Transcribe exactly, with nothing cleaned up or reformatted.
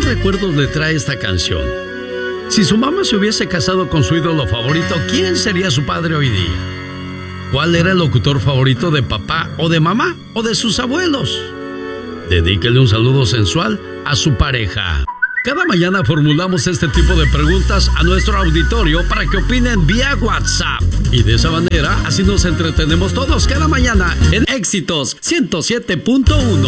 recuerdos le trae esta canción? Si su mamá se hubiese casado con su ídolo favorito, ¿quién sería su padre hoy día? ¿Cuál era el locutor favorito de papá o de mamá o de sus abuelos? Dedíquele un saludo sensual a su pareja. Cada mañana formulamos este tipo de preguntas a nuestro auditorio para que opinen vía WhatsApp. Y de esa manera, así nos entretenemos todos cada mañana en Éxitos ciento siete punto uno.